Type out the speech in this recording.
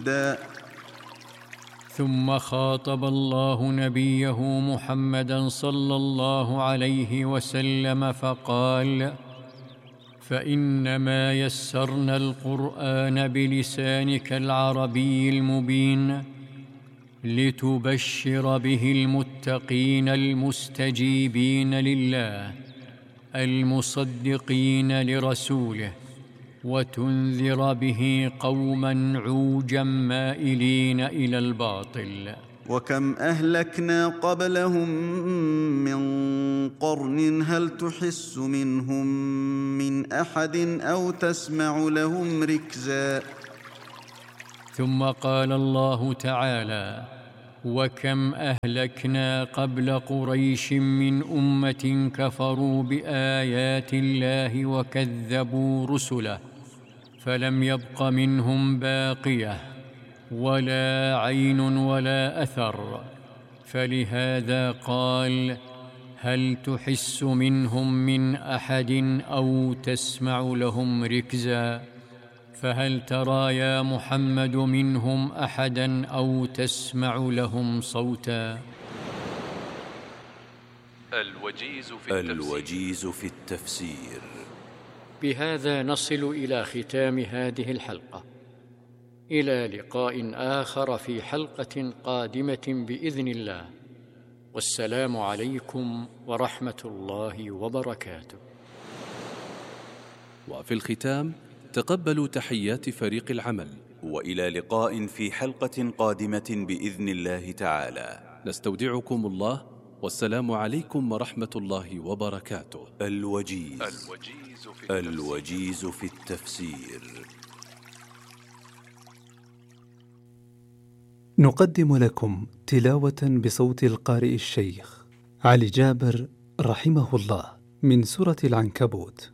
رشدا. ثم خاطب الله نبيه محمدا صلى الله عليه وسلم فقال: فإنما يسرنا القرآن بلسانك العربي المبين لتبشر به المتقين المستجيبين لله المصدقين لرسوله، وتنذر به قوما عوجا مائلين إلى الباطل. وكم أهلكنا قبلهم من قرن هل تحس منهم من أحد أو تسمع لهم ركزا. ثم قال الله تعالى: وكم أهلكنا قبل قريش من أمة كفروا بآيات الله وكذبوا رسله فلم يبق منهم باقية ولا عين ولا أثر، فلهذا قال: هل تحس منهم من أحد أو تسمع لهم ركزا؟ فهل ترى يا محمد منهم أحدا أو تسمع لهم صوتا؟ الوجيز في التفسير. بهذا نصل إلى ختام هذه الحلقة. إلى لقاء آخر في حلقة قادمة بإذن الله، والسلام عليكم ورحمة الله وبركاته. وفي الختام تقبلوا تحيات فريق العمل، وإلى لقاء في حلقة قادمة بإذن الله تعالى. نستودعكم الله، والسلام عليكم ورحمة الله وبركاته. الوجيز في التفسير. نقدم لكم تلاوة بصوت القارئ الشيخ علي جابر رحمه الله من سورة العنكبوت.